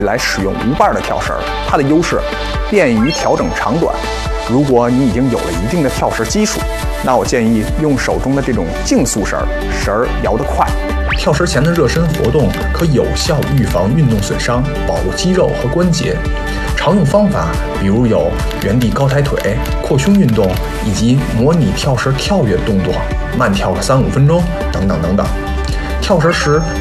来使用无把的跳绳，它的优势便于调整长短。如果你已经有了一定的跳绳基础，那我建议用手中的这种竞速绳，绳儿摇得快。 跳绳前的热身活动可有效预防运动损伤，保护肌肉和关节。常用方法比如有原地高抬腿、扩胸运动，以及模拟跳绳跳跃动作，慢跳个3-5分钟等等等等。跳绳时